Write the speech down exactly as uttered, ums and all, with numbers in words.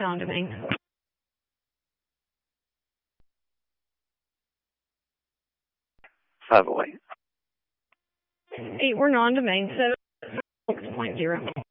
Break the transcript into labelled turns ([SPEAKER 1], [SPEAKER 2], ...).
[SPEAKER 1] non-domain.
[SPEAKER 2] five oh eight.
[SPEAKER 1] Eight were non-domain, seven six point zero.